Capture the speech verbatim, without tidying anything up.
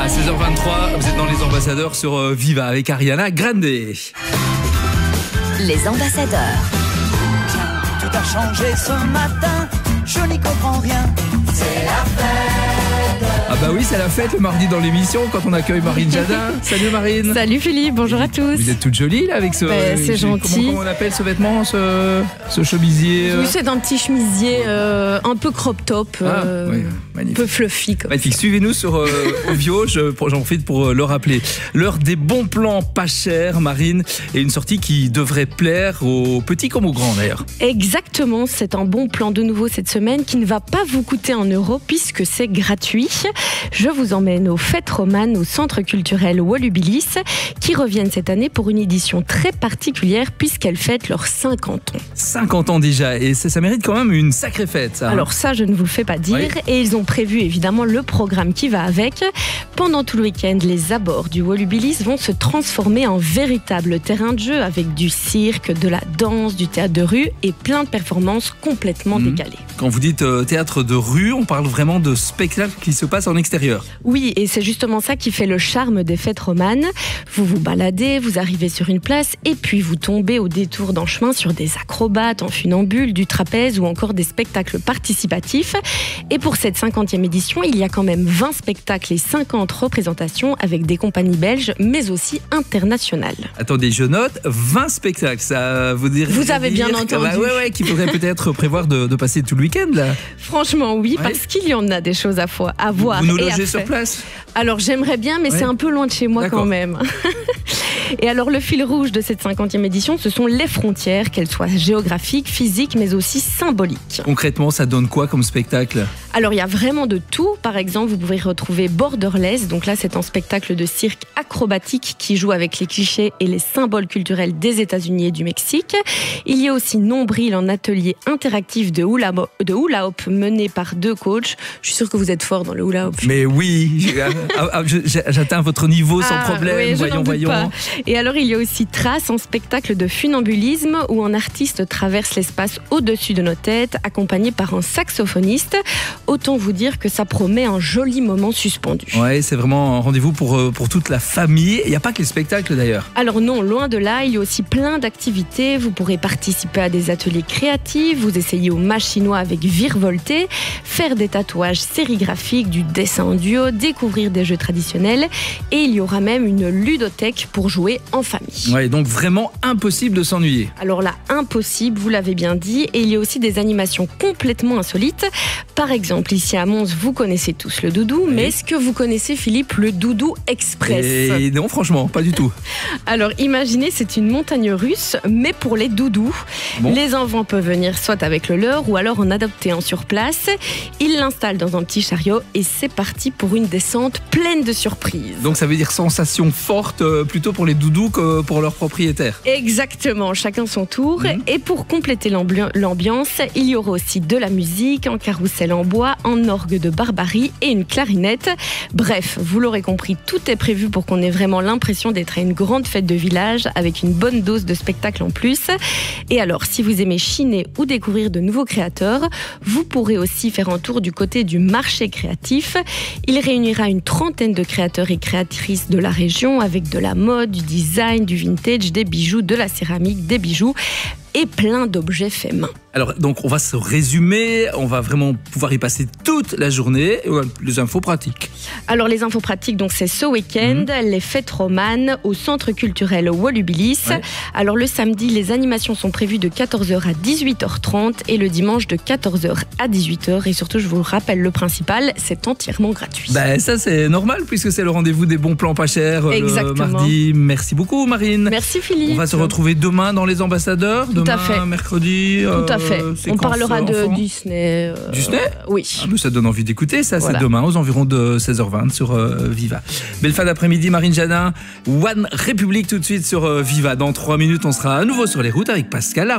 À seize heures vingt-trois, vous êtes dans Les Ambassadeurs sur euh, Viva avec Ariana Grande. Les Ambassadeurs. Tout a changé ce matin, je n'y comprends rien. C'est la fête. Ah bah oui, c'est la fête le mardi dans l'émission quand on accueille Marine Jadin. Salut Marine. Salut Philippe, bonjour à tous. Vous êtes toute jolie là avec ce... Ben, c'est gentil. Comment, comment on appelle ce vêtement, ce, ce chemisier euh... Oui, c'est un petit chemisier euh, un peu crop top, ah, euh, oui, un peu fluffy. Comme magnifique. Suivez-nous sur euh, Ovio, je, j'en profite pour euh, le rappeler. L'heure des bons plans pas chers, Marine, et une sortie qui devrait plaire aux petits comme aux grands d'ailleurs. Exactement, c'est un bon plan de nouveau cette semaine qui ne va pas vous coûter un euro puisque c'est gratuit. Je vous emmène aux fêtes romanes au centre culturel Wolubilis qui reviennent cette année pour une édition très particulière puisqu'elles fêtent leurs cinquante ans. cinquante ans déjà, et ça, ça mérite quand même une sacrée fête ça. Alors ça, je ne vous le fais pas dire. Oui. Et ils ont prévu évidemment le programme qui va avec. Pendant tout le week-end, les abords du Wolubilis vont se transformer en véritable terrain de jeu avec du cirque, de la danse, du théâtre de rue et plein de performances complètement mmh. décalées. Quand vous dites euh, théâtre de rue, on parle vraiment de spectacle qui se passe en extérieur. Oui, et c'est justement ça qui fait le charme des fêtes romanes. Vous vous baladez, vous arrivez sur une place et puis vous tombez au détour d'un chemin sur des acrobates en funambule, du trapèze ou encore des spectacles participatifs. Et pour cette cinquantième édition, il y a quand même vingt spectacles et cinquante représentations avec des compagnies belges mais aussi internationales. Attendez, je note vingt spectacles, ça vous dirait... Vous avez bien entendu. Bah ouais, ouais, qu'il faudrait peut-être prévoir de, de passer tout le week-end là. Franchement oui, ouais. Parce qu'il y en a des choses à, fo- à voir. Vous nous et logez sur place ? Alors j'aimerais bien, mais ouais. c'est un peu loin de chez moi D'accord. quand même. Et alors le fil rouge de cette cinquantième édition, ce sont les frontières, qu'elles soient géographiques, physiques, mais aussi symboliques. Concrètement, ça donne quoi comme spectacle ? Alors il y a vraiment de tout. Par exemple, vous pouvez retrouver Borderless. Donc là, c'est un spectacle de cirque acrobatique qui joue avec les clichés et les symboles culturels des États-Unis et du Mexique. Il y a aussi Nombril, un atelier interactif de hula, de hula hoop mené par deux coachs. Je suis sûre que vous êtes fort dans le hula hoop. Mais oui, j'atteins votre niveau sans ah, problème. Oui, voyons, voyons. Pas. Et alors, il y a aussi Trace, un spectacle de funambulisme où un artiste traverse l'espace au-dessus de nos têtes, accompagné par un saxophoniste. Autant vous dire que ça promet un joli moment suspendu. Ouais, c'est vraiment un rendez-vous pour, pour toute la famille. Il n'y a pas que les spectacles d'ailleurs. Alors non, loin de là, il y a aussi plein d'activités. Vous pourrez participer à des ateliers créatifs, vous essayer au machinois avec virevolter, faire des tatouages sérigraphiques, du dessin en duo, découvrir des jeux traditionnels et il y aura même une ludothèque pour jouer en famille. Ouais, donc vraiment impossible de s'ennuyer. Alors là, impossible, vous l'avez bien dit, et il y a aussi des animations complètement insolites. Par exemple, ici à Mons, vous connaissez tous le doudou, oui. mais est-ce que vous connaissez, Philippe, le doudou express ? Et non, franchement, pas du tout. Alors imaginez, c'est une montagne russe, mais pour les doudous. Bon. Les enfants peuvent venir soit avec le leur ou alors en adopter un sur place. Ils l'installent dans un petit chariot et c'est parti pour une descente pleine de surprises. Donc ça veut dire sensation forte euh, plutôt pour les doudous que pour leurs propriétaires. Exactement, chacun son tour. Mmh. Et pour compléter l'ambi- l'ambiance, il y aura aussi de la musique, un carrousel en bois, un orgue de barbarie et une clarinette. Bref, vous l'aurez compris, tout est prévu pour qu'on ait vraiment l'impression d'être à une grande fête de village avec une bonne dose de spectacle en plus. Et alors, si vous aimez chiner ou découvrir de nouveaux créateurs, vous pourrez aussi faire un tour du côté du marché créatif. Il réunira une trentaine de créateurs et créatrices de la région avec de la mode, du design, du vintage, des bijoux, de la céramique, des bijoux et plein d'objets faits main. Alors, donc, on va se résumer, on va vraiment pouvoir y passer toute la journée. Les infos pratiques. Alors, les infos pratiques, donc, c'est ce week-end, mmh. les fêtes romanes au centre culturel Wolubilis. Ouais. Alors, le samedi, les animations sont prévues de quatorze heures à dix-huit heures trente et le dimanche de quatorze heures à dix-huit heures. Et surtout, je vous rappelle le principal, c'est entièrement gratuit. Ben, ça, c'est normal puisque c'est le rendez-vous des bons plans pas chers. Exactement. Le mardi. Merci beaucoup, Marine. Merci, Philippe. On va se retrouver demain dans Les Ambassadeurs. Tout demain, à fait. mercredi. Tout euh, à fait. On parlera de enfant. Disney. Euh, Disney Oui. Ah, mais ça donne envie d'écouter. Ça, voilà. C'est demain aux environs de seize heures vingt sur euh, Viva. Belle fin d'après-midi, Marine Jadin. One République tout de suite sur euh, Viva. Dans trois minutes, on sera à nouveau sur les routes avec Pascal.